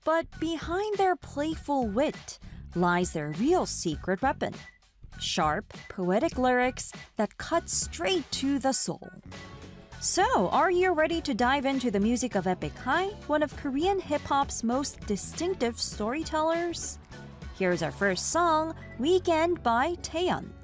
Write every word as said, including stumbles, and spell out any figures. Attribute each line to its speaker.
Speaker 1: But behind their playful wit lies their real secret weapon. Sharp, poetic lyrics that cut straight to the soul. So, are you ready to dive into the music of Epic High, one of Korean hip-hop's most distinctive storytellers? Here's our first song, Weekend by Taeyeon.